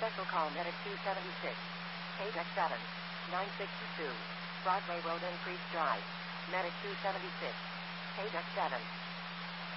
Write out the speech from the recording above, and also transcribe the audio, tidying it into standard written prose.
Special call Medic 276. KDEC 7. 962. Broadway Road Increased Drive. Medic 276. KDEC 7.